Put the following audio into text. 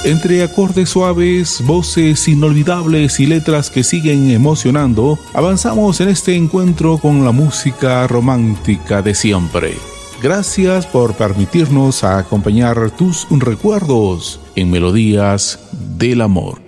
Entre acordes suaves, voces inolvidables y letras que siguen emocionando, avanzamos en este encuentro con la música romántica de siempre. Gracias por permitirnos acompañar tus recuerdos en Melodías del Amor.